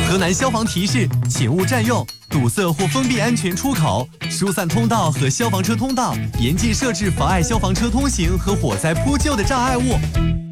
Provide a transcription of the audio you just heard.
河南消防提示：请勿占用、堵塞或封闭安全出口、疏散通道和消防车通道，严禁设置妨碍消防车通行和火灾扑救的障碍物。